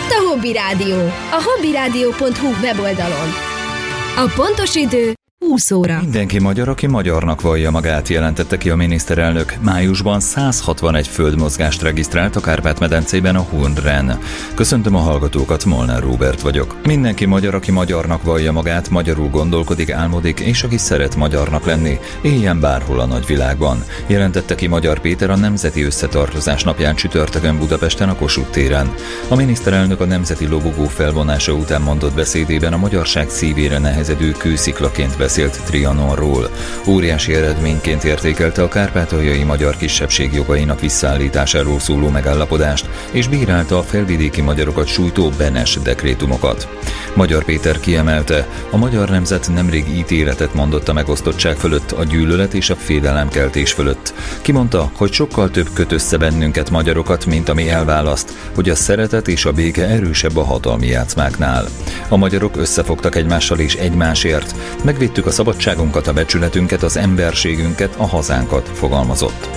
Itt a Hobby Rádió, a hobbyradio.hu weboldalon. A pontos idő 20 óra. Mindenki magyar, aki magyarnak vallja magát, jelentette ki a miniszterelnök. Májusban 161 földmozgást regisztrált a Kárpát-medencében a HUNREN. Köszöntöm a hallgatókat, Molnár Róbert vagyok. Mindenki magyar, aki magyarnak vallja magát, magyarul gondolkodik, álmodik, és aki szeret magyarnak lenni, éljen bárhol a nagyvilágban, jelentette ki Magyar Péter a Nemzeti Összetartozás napján csütörtökön Budapesten a Kossuth téren. A miniszterelnök a nemzeti lobogó felvonása után mondott beszédében a magyarság szívére nehezedő kősziklaként beszélt Trianonról. Óriási eredményként értékelte a kárpátaljai magyar kisebbség jogainak visszaállításáról szóló megállapodást, és bírálta a felvidéki magyarokat sújtó Benes dekrétumokat. Magyar Péter kiemelte, a magyar nemzet nemrég ítéletet mondott a megosztottság fölött, a gyűlölet és a félelemkeltés fölött. Kimondta, hogy sokkal több köt össze bennünket magyarokat, mint ami elválaszt, hogy a szeretet és a béke erősebb a hatalmi játszmáknál. A magyarok összefogtak egymással és egymásért, megvédtük a szabadságunkat, a becsületünket, az emberségünket, a hazánkat, fogalmazott.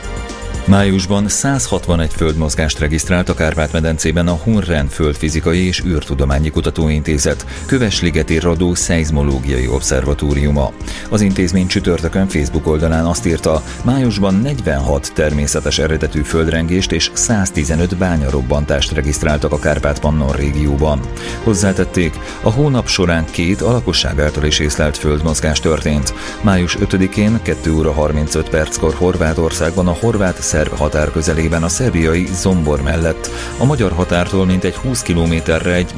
Májusban 161 földmozgást regisztrált a Kárpát-medencében a HUNREN Földfizikai és űrtudományi kutatóintézet Kövesligeti Radó Szeizmológiai Obszervatóriuma. Az intézmény csütörtökön Facebook oldalán azt írta, májusban 46 természetes eredetű földrengést és 115 bányarobbantást regisztráltak a Kárpát-Pannon régióban. Hozzátették, a hónap során 2 a lakosság által is észlelt földmozgás történt. Május 5-én 2 óra 35 perckor Horvátországban a horvát-szerb határ közelében a szerbiai Zombor mellett, a magyar határtól mintegy 20 kilométerre egy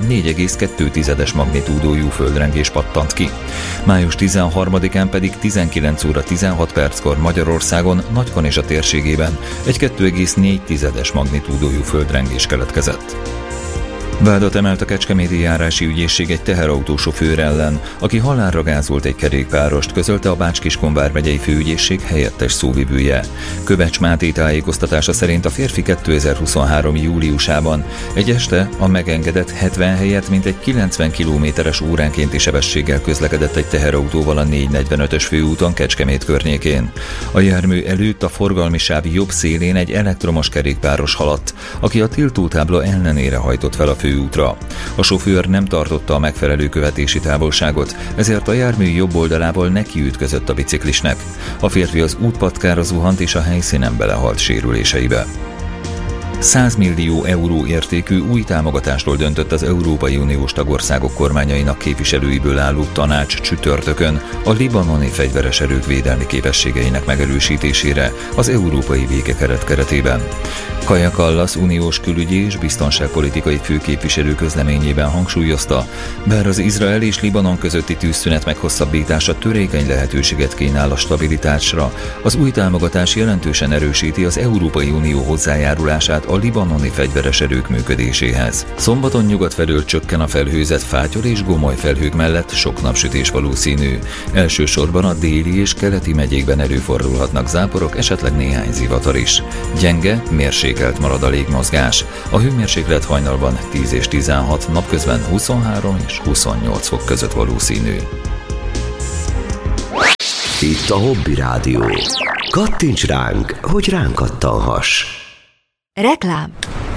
4,2 magnitúdójú földrengés pattant ki. Május 13-án pedig 19 óra 16 perckor Magyarországon, Nagykanizsa térségében egy 2,4 magnitúdójú földrengés keletkezett. Vádat emelt a Kecskeméti járási ügyészség egy teherautósofőr ellen, aki halálra gázolt egy kerékpárost, közölte a Bács-Kiskun vármegyei főügyészség helyettes szóvivője. Kövecs Máté tájékoztatása szerint a férfi 2023. júliusában egy este a megengedett 70 helyett mintegy 90 km/h óránkénti sebességgel közlekedett egy teherautóval a 445-ös főúton Kecskemét környékén. A jármű előtt a forgalmi sáv jobb szélén egy elektromos kerékpáros haladt, aki a tiltótábla ellenére hajtott fel a főútra. A sofőr nem tartotta a megfelelő követési távolságot, ezért a jármű jobb oldalából nekiütközött a biciklisnek. A férfi az útpatkára zuhant és a helyszínen belehalt sérüléseibe. 100 millió euró értékű új támogatásról döntött az Európai Uniós tagországok kormányainak képviselőiből álló tanács csütörtökön a libanoni fegyveres erők védelmi képességeinek megerősítésére az Európai Békekeret keretében. Kaja Kallas uniós külügyi és biztonságpolitikai főképviselő közleményében hangsúlyozta, bár az Izrael és Libanon közötti tűzszünet meghosszabbítása törékeny lehetőséget kínál a stabilitásra, az új támogatás jelentősen erősíti az Európai Unió hozzájárulását a libanoni fegyveres erők működéséhez. Szombaton nyugat felől csökken a felhőzet, fátyol és gomoly felhők mellett sok napsütés valószínű. Elsősorban a déli és keleti megyékben előfordulhatnak záporok, esetleg néhány zivatar is. Gyenge, mérsékelt marad a légmozgás. A hőmérséklet hajnalban 10 és 16, napközben 23 és 28 fok között valószínű. Itt a Hobby Rádió. Kattints ránk, hogy ránk kattanhass. Reklám.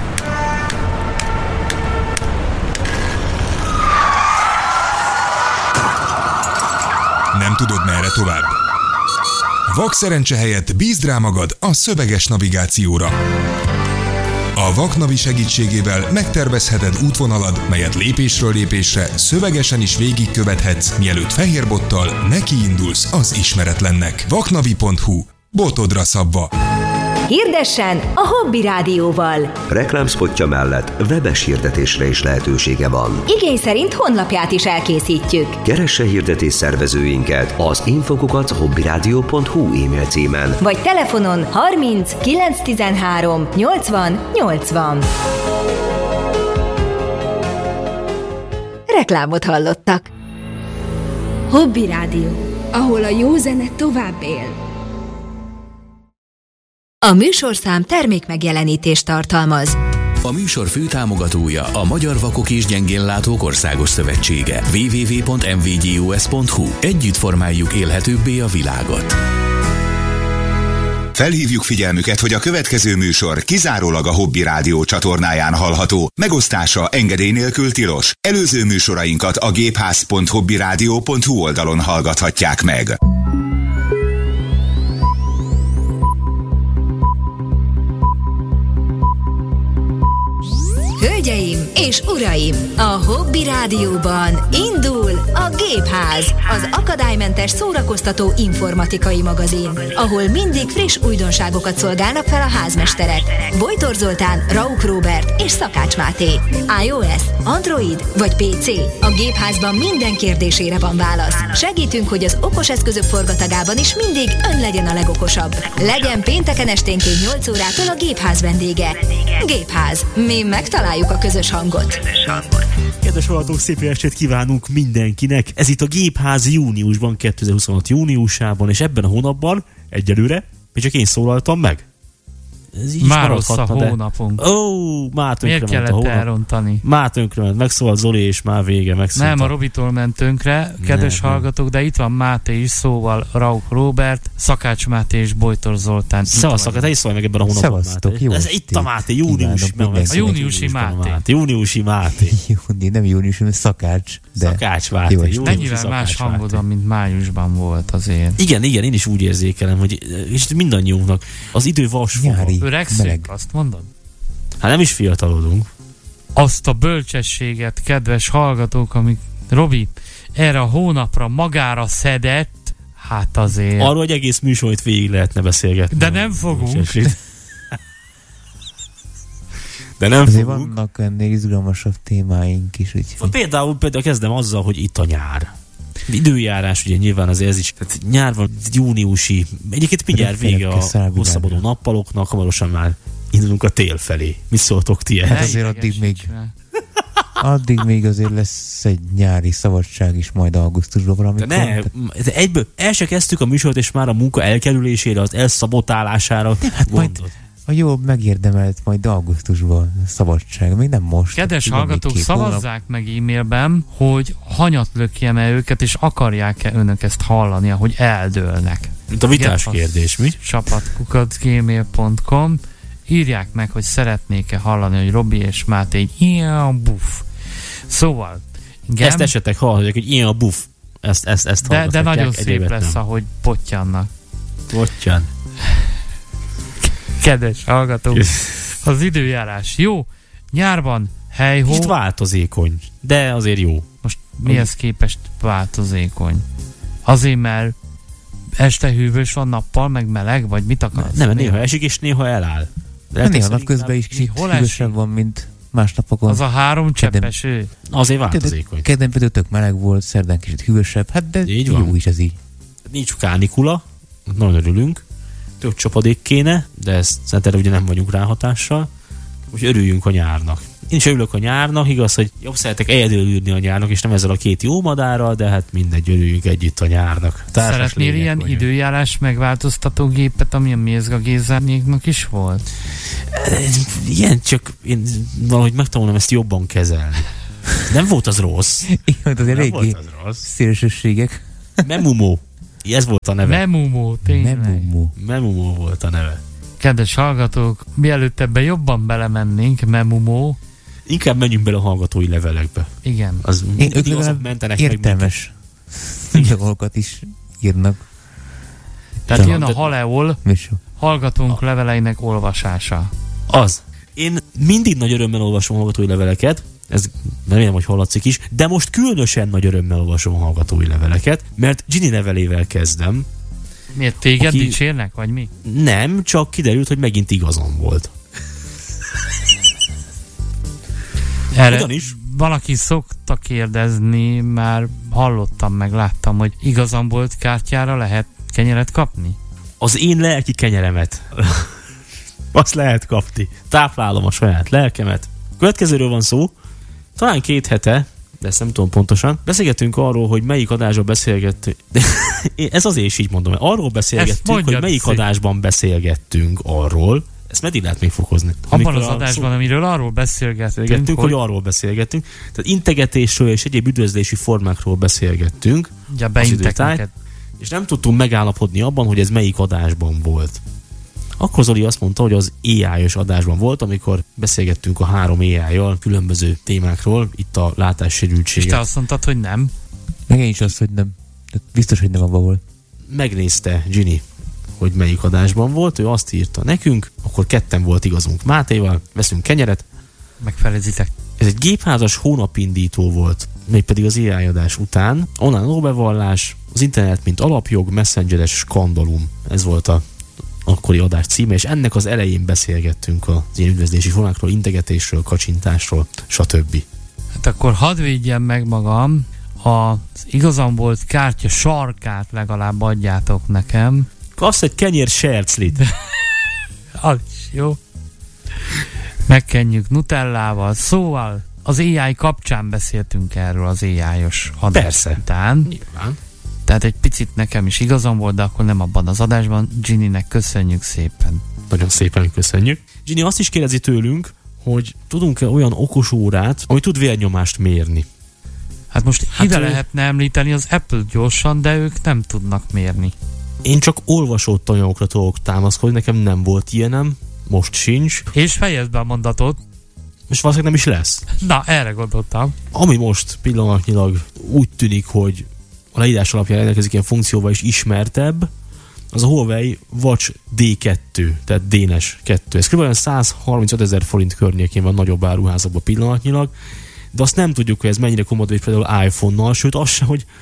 Nem tudod, merre tovább? Vakszerencse helyett bízd rá magad a szöveges navigációra. A Vaknavi segítségével megtervezheted útvonalad, melyet lépésről lépésre szövegesen is végigkövethetsz, mielőtt fehérbottal nekiindulsz az ismeretlennek. Vaknavi.hu. Botodra szabva. Hirdessen a Hobby Rádióval. Reklámszpotja mellett webes hirdetésre is lehetősége van. Igény szerint honlapját is elkészítjük. Keresse hirdetés szervezőinket az info@hobbyradio.hu e-mail címen. Vagy telefonon 30 913 80 80. Reklámot hallottak. Hobby Rádió, ahol a jó zene tovább él. A műsorszám termékmegjelenítést tartalmaz. A műsor főtámogatója a Magyar Vakok és Gyengénlátók Országos Szövetsége. www.mvgus.hu. Együtt formáljuk élhetőbbé a világot. Felhívjuk figyelmüket, hogy a következő műsor kizárólag a Hobby Rádió csatornáján hallható. Megosztása engedély nélkül tilos. Előző műsorainkat a gépház.hobbyradio.hu oldalon hallgathatják meg. Hölgyeim és uraim, a Hobby Rádióban indul a Gépház, az akadálymentes szórakoztató informatikai magazin, ahol mindig friss újdonságokat szolgálnak fel a házmesterek. Bojtor Zoltán, Rauch Róbert és Szakács Máté. iOS, Android vagy PC? A Gépházban minden kérdésére van válasz. Segítünk, hogy az okos eszközök forgatagában is mindig ön legyen a legokosabb. Legyen pénteken esténként 8 órától a Gépház vendége. Gépház. Mi megtaláljuk a közös hangot. Kedves hallgatók, szép estét kívánunk mindenkinek! Ez itt a Gépház júniusban, 2026 júniusában, és ebben a hónapban egyelőre még csak én szólaltam meg. Már rossz a hónapunk. Már miért kellett elrontani? Már tönkrement, megszólalt Zoli, és már vége, megszólalt. Nem, a Robitól ment tönkre, kedves hallgatók, de itt van Máté is, szóval Rauch Róbert, Szakács Máté és Bojtor Zoltán. Szevasztok, te is szólj meg ebben a hónapban, Máté. Ez itt a Máté, június. A júniusi Máté. Júniusi Máté. Nem júniusi, hanem Szakács. Szakács Máté. Mennyivel más hangod van, mint májusban volt azért. Igen, én is úgy érzékelem, hogy és mindannyiunknak az idő vasfoga. Öregszünk, azt mondod? Hát nem is fiatalodunk. Azt a bölcsességet, kedves hallgatók, amit Robi erre a hónapra magára szedett, hát azért... Arról, hogy egész műsort végig lehetne beszélgetni. De nem fogunk. De nem azért fogunk. Vannak ennél izgalmasabb témáink is. Úgy. Például kezdem azzal, hogy itt a nyár. Időjárás, ugye nyilván azért ez is, tehát nyár van, júniusi, egyébként mindjárt vége a hosszabbodó nappaloknak, hamarosan már indulunk a tél felé. Mi szóltok ti ehhez? Hát azért addig még azért lesz egy nyári szabadság is majd augusztusban valamikor. De egyből el se kezdtük a műsort, és már a munka elkerülésére, az elszabotálására hát majd a jobb megérdemelt majd augusztusban szabadság, még nem most. Kedves hallgatók, szavazzák meg e-mailben, hogy hanyat lökjem-e őket, és akarják-e önök ezt hallani, ahogy eldőlnek. Mint a vitás kérdés, mi? Csapatkukac@gmail.com. Írják meg, hogy szeretnék-e hallani, hogy Robi és Máté egy ilyen buff. Szóval... Ezt esetek hallhatják, hogy ilyen buff. Ezt de nagyon szép lesz, nem. Ahogy pottyannak. Pottyan. Kedves hallgatók, az időjárás jó, nyárban helyhó. Kicsit változékony, de azért jó. Most mihez képest változékony? Azért, mert este hűvös van nappal, meg meleg, vagy mit akarsz? Nem, néha esik és néha eláll. Néha napközben is kicsit hűvösebb van, mint más napokon. Az a 3 cseppeső. Azért változékony. Kedden például tök meleg volt, szerdán kicsit hűvösebb, hát de így jó van. Is ez így. Nincs kánikula, nagyon örülünk. Több csapadék kéne, de ezt szerintem ugye nem vagyunk ráhatással. Úgyhogy örüljünk a nyárnak. Én is örülök a nyárnak, igaz, hogy jobb szeretek egyedül ülni a nyárnak, és nem ezzel a két jó madárral, de hát mindegy, örüljünk együtt a nyárnak. Szeretnél ilyen vagyunk. Időjárás megváltoztató gépet, ami a Mézga Gézánéknak is volt? Igen, csak én valahogy megtanulom ezt jobban kezelni. Nem volt az rossz. Igen, az eléggé szélsőségek. Memumo. Ez volt a neve. Memumo, tényleg. Memumo volt a neve. Kedves hallgatók, mielőtt ebbe jobban belemennénk, Memumo. Inkább menjünk bele a hallgatói levelekbe. Igen. Ők legalább értelmes dolgokat is írnak. Tehát jön a Haleol hallgatónk leveleinek olvasása. Az. Én mindig nagy örömmel olvasom hallgatói leveleket, ez remélem, hogy hallatszik is, de most különösen nagy örömmel olvasom a hallgatói leveleket, mert Ginny levelével kezdem. Miért téged dicsérnek, vagy mi? Nem, csak kiderült, hogy megint igazam volt. Erre ugyanis valaki szokta kérdezni, már hallottam, meg láttam, hogy igazam volt kártyára lehet kenyeret kapni? Az én lelki kenyeremet. Azt lehet kapni. Táplálom a saját lelkemet. Következőről van szó. Talán 2 hete, de ezt nem tudom pontosan, beszélgettünk arról, hogy melyik adásban beszélgettünk. Ez azért is így mondom, hogy arról beszélgettünk, hogy melyik adásban beszélgettünk arról. Ezt meddig lehet még fokozni? Abban az adásban, amiről arról beszélgettünk, hogy arról beszélgettünk. Tehát integetésről és egyéb üdvözlési formákról beszélgettünk. Ja, beintek neked. És nem tudtunk megállapodni abban, hogy ez melyik adásban volt. Akkor Zoli azt mondta, hogy az AI-os adásban volt, amikor beszélgettünk a 3 AI-jal különböző témákról, itt a látássérültséget. És te azt mondtad, hogy nem? Meg én is azt, hogy nem. De biztos, hogy nem abban volt. Megnézte Ginny, hogy melyik adásban volt, ő azt írta nekünk, akkor ketten volt igazunk Mátéval, veszünk kenyeret. Megfelezitek. Ez egy gépházas hónapindító volt, mégpedig az AI adás után. Onnan óbevallás, az internet mint alapjog, messengeres skandalum. Ez volt a akkori adás címe, és ennek az elején beszélgettünk az ilyen üdvözlési formákról, integetésről, kacsintásról, stb. Hát akkor hadd védjem meg magam, az igazam volt kártya sarkát legalább adjátok nekem. Kapsz egy kenyér serclit. Az is jó. Megkenjük nutellával. Szóval az AI kapcsán beszéltünk erről az AI-os adás után. Nyilván. Tehát egy picit nekem is igazam volt, de akkor nem abban az adásban. Ginnynek köszönjük szépen. Nagyon szépen köszönjük. Ginny azt is kérdezi tőlünk, hogy tudunk-e olyan okos órát, ami tud vérnyomást mérni. Hát most ide lehetne említeni az Apple gyorsan, de ők nem tudnak mérni. Én csak olvasott anyagokra tudok támaszkodni, nekem nem volt ilyenem, most sincs. És fejezd be a mondatot. És valószínűleg nem is lesz. Na, erre gondoltam. Ami most pillanatnyilag úgy tűnik, hogy a leírás alapján rendelkezik ilyen funkcióval is ismertebb, az a Huawei Watch D2, tehát D-nes 2. Ez kb. 135 000 forint környékén van nagyobb áruházakban pillanatnyilag, de azt nem tudjuk, hogy ez mennyire kompatibilis például iPhone-nal, sőt az se, hogy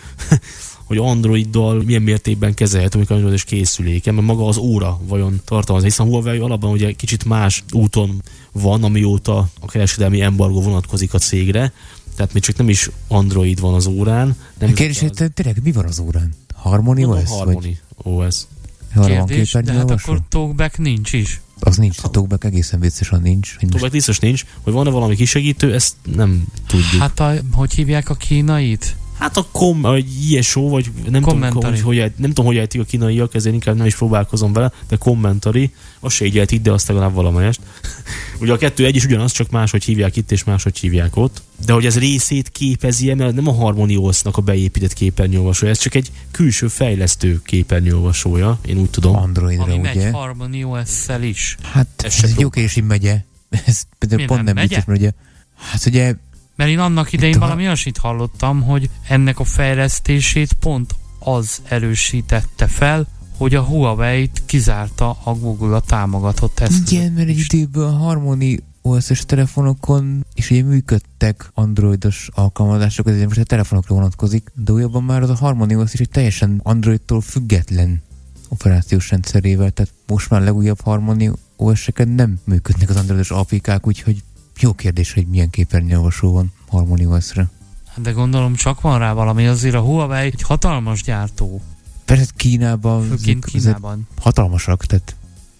Androiddal milyen mértékben kezelhető, amikor Androidos készüléken, mert maga az óra vajon tartalmaz, hiszen Huawei alapban ugye kicsit más úton van, amióta a kereskedelmi embargó vonatkozik a cégre, tehát még csak nem is Android van az órán. Nem kérdés, hogy tényleg mi van az órán? Harmony OS? Harmony OS. Kérdés, de hát akkor talkback nincs is. Az nincs, a talkback egészen biztosan nincs. Talkback biztos nincs, hogy van-e valami kisegítő, ezt nem tudjuk. Hát hogy hívják a kínait? Hát vagy ISO, vagy nem tudom, hogy ejtik a kínaiak, ezért inkább nem is próbálkozom vele, de kommentari, azt se így ejtik, de azt legalább valamelyest. Ugye a 2.1 is ugyanaz, csak máshogy hívják itt, és máshogy hívják ott. De hogy ez részét képezi, mert nem a Harmony OS-nak a beépített képernyőolvasója, ez csak egy külső fejlesztő képernyőolvasója, én úgy tudom. Androidra, ami ugye? megy Harmony OS-szel is. Hát ez egy jó kérdés, hogy megye. Ez például pont nem biztos, mert ugye... Hát ugye... Mert én annak idején valami olyasmit hallottam, hogy ennek a fejlesztését pont az erősítette fel, hogy a Huawei-t kizárta a Google a támogatott eszközöt. Igen, mert egy időből a Harmony OS-es telefonokon is ugye működtek androidos alkalmazások, ezért most a telefonokra vonatkozik, de újabban már az a Harmony OS is egy teljesen Androidtól független operációs rendszerével, tehát most már a legújabb Harmony OS-eken nem működnek az androidos APK-k, úgyhogy jó kérdés, hogy milyen képernyőolvasó van Harmony OS-re. De gondolom csak van rá valami, azért a Huawei egy hatalmas gyártó. Persze Kínában, főként Kínában. Hatalmasak, tehát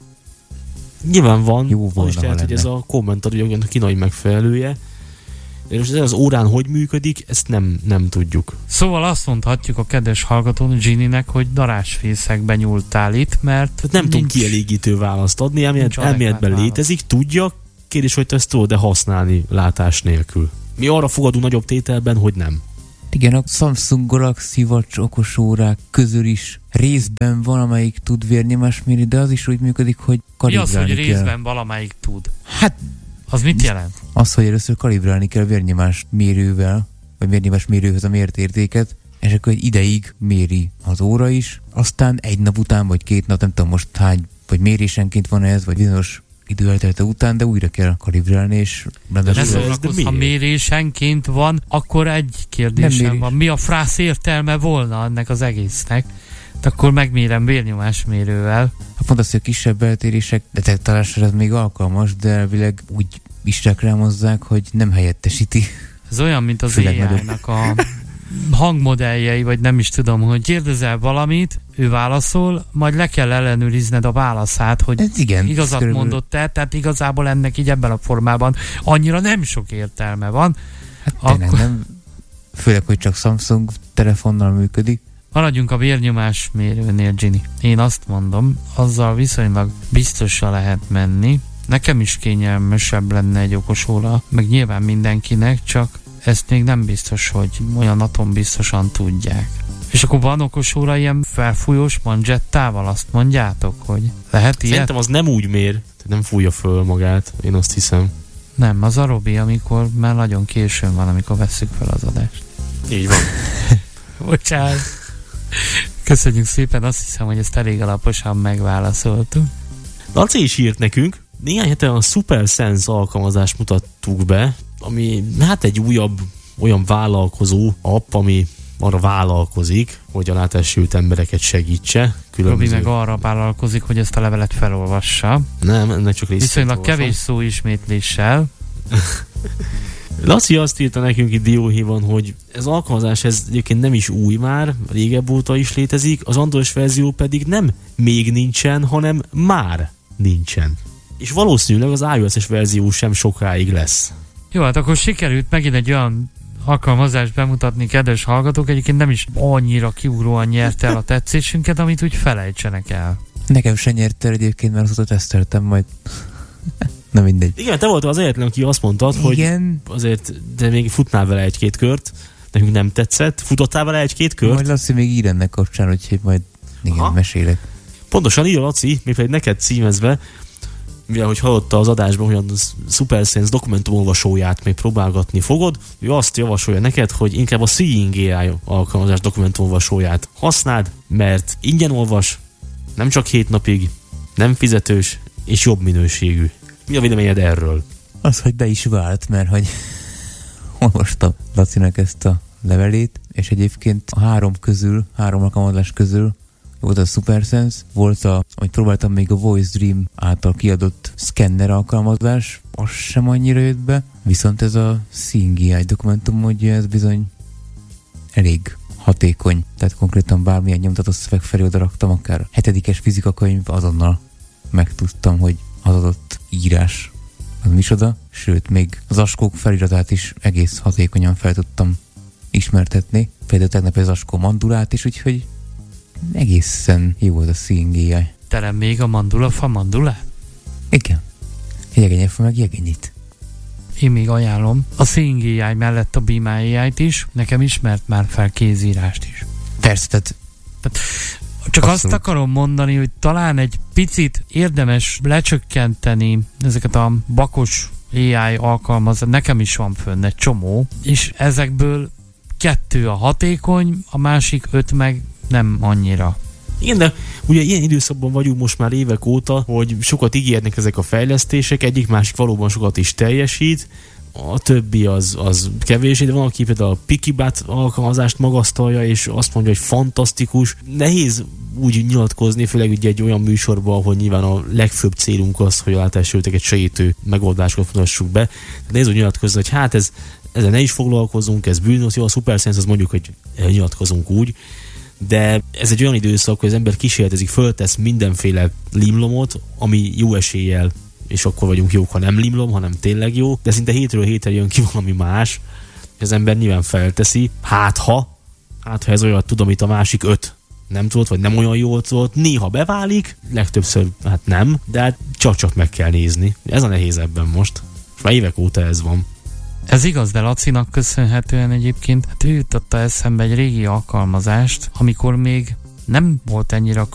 nyilván van, jó volna, is lehet, hogy ez a kommentar, ugye a kínai megfelelője. De most ez az órán hogy működik, ezt nem tudjuk. Szóval azt mondhatjuk a kedves hallgató Ginnynek, hogy darásfészekben nyúltál itt, mert nem tud kielégítő választ adni, elméletben létezik, tudja, kérdés, hogy te ezt tudod-e használni látás nélkül. Mi arra fogadunk nagyobb tételben, hogy nem. Igen, a Samsung Galaxy Watch okosórák közül is részben valamelyik tud vérnyomást mérni, de az is úgy működik, hogy kalibrálni kell. Mi az, hogy részben valamelyik tud? Hát, az mit jelent? Az, hogy először kalibrálni kell vérnyomás mérővel, vagy vérnyomás mérőhöz a mért értéket, és akkor egy ideig méri az óra is, aztán egy nap után, vagy 2 nap, nem tudom most hány, vagy mérésenként van ez, vagy bizonyos idő eltelte után, de újra kell kalibrálni, és ne szórakozz, ha mérésenként van, akkor egy kérdésem van. Mi a frász értelme volna ennek az egésznek? De akkor megmérem vérnyomásmérővel. Hát pont az, hogy a kisebb eltérések detektálásra ez még alkalmas, de elvileg úgy is reklámozzák, hogy nem helyettesíti. Ez olyan, mint az AI-nak a hangmodelljei, vagy nem is tudom, hogy kérdezel valamit, ő válaszol, majd le kell ellenőrizned a válaszát, hogy igen, igazat mondott-e, tehát igazából ennek így ebben a formában annyira nem sok értelme van. Hát akkor... nem, főleg, hogy csak Samsung telefonnal működik. Maradjunk a vérnyomás mérőnél, Ginny. Én azt mondom, azzal viszonylag biztosra lehet menni. Nekem is kényelmesebb lenne egy okos óra, meg nyilván mindenkinek, csak ezt még nem biztos, hogy olyan atombiztosan tudják. És akkor van okos óra ilyen felfújós manzsettával, azt mondjátok, hogy lehet ilyet? Szerintem az nem úgy mér, nem fújja föl magát, én azt hiszem. Nem, az a Robi, amikor már nagyon későn van, amikor vesszük fel az adást. Így van. Bocsánat. Köszönjük szépen, azt hiszem, hogy ezt elég alaposan megválaszoltuk. Laci is írt nekünk, néhány hete a SuperSense alkalmazást mutattuk be, ami hát egy újabb olyan vállalkozó app, ami arra vállalkozik, hogy a látássérült embereket segítse. Robi meg arra vállalkozik, hogy ezt a levelet felolvassa. Nem, ennek csak részt. Viszonylag kevés szó ismétléssel. Laci azt írta nekünk itt dióhéjban, hogy ez alkalmazás ez egyébként nem is új már, régebb óta is létezik, az Android verzió pedig nem még nincsen, hanem már nincsen. És valószínűleg az iOS-es verzió sem sokáig lesz. Jó, hát akkor sikerült megint egy olyan alkalmazást bemutatni, kedves hallgatók, egyébként nem is annyira kiugróan nyerte el a tetszésünket, amit úgy felejtsenek el. Nekem se nyerte el egyébként, mert azt teszteltem majd. Na mindegy. Igen, te voltál az egyetlen, aki azt mondtad, igen, hogy azért, de még futnál vele egy-két kört, nekünk nem tetszett. Futottál vele egy-két kört? Majd Laci még ír ennek kapcsán, úgyhogy majd igen, mesélek. Pontosan így a Laci, még pedig neked címezve, mivel hogy hallotta az adásban, hogy a SuperSense dokumentumolvasóját még próbálgatni fogod, ő azt javasolja neked, hogy inkább a Seeing AI alkalmazás dokumentumolvasóját használd, mert ingyen olvas, nem csak 7 napig, nem fizetős és jobb minőségű. Mi a véleményed erről? Az, hogy be is vált, mert hogy olvastam Lacinak ezt a levelét, és egyébként a három alkalmazás közül volt a SuperSense, volt hogy próbáltam még a Voice Dream által kiadott szkenner alkalmazás, az sem annyira jött be, viszont ez a Seeing AI dokumentum, hogy ez bizony elég hatékony, tehát konkrétan bármilyen nyomtatott szöveg felé oda raktam, akár 7-es fizikakönyv, azonnal megtudtam, hogy az adott írás az micsoda, sőt, még az askók feliratát is egész hatékonyan fel tudtam ismertetni. Például tegnap az askó mandulát is, úgyhogy egészen jó volt a Seeing AI. Terem még a mandulafa mandulát? Igen. Jegenyefa meg jegenyit. Én még ajánlom a Seeing AI mellett a Beam AI-t is, nekem ismert már fel kézírást is. Persze, tehát csak azt akarom mondani, hogy talán egy picit érdemes lecsökkenteni ezeket a bakos AI alkalmazat, nekem is van fönn egy csomó, és ezekből 2 a hatékony, a másik 5 meg nem annyira. Igen, de ugye ilyen időszakban vagyunk most már évek óta, hogy sokat ígérnek ezek a fejlesztések, egyik-másik valóban sokat is teljesít, a többi az kevésé, de van, aki például a Pikibat alkalmazást magasztalja, és azt mondja, hogy fantasztikus. Nehéz úgy nyilatkozni, főleg ugye egy olyan műsorban, ahol nyilván a legfőbb célunk az, hogy a látássérülteket segítő megoldásokat mutassuk be. Nehéz úgy nyilatkozni, hogy hát ezzel ne is foglalkozunk, ez bűnös, jó, a SuperSense az mondjuk, hogy nyilatkozunk úgy, de ez egy olyan időszak, hogy az ember kísérletezik, föltesz mindenféle limlomot, ami jó eséllyel, és akkor vagyunk jók, ha nem limlom, hanem tényleg jó, de szinte hétről hétre jön ki valami más, az ember nyilván felteszi, hát ha ez olyat tud, amit a másik 5 nem tudott, vagy nem olyan jól tudott, néha beválik, legtöbbször hát nem, de hát csak meg kell nézni. Ez a nehéz ebben most. És már évek óta ez van. Ez igaz, de Lacinak köszönhetően egyébként, hát ő jutotta eszembe egy régi alkalmazást, amikor még nem volt ennyire